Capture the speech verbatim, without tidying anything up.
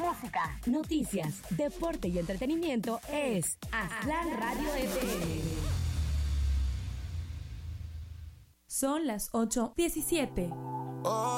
música, noticias, deporte y entretenimiento es Aztlán Radio F M. Son las ocho diecisiete. Oh.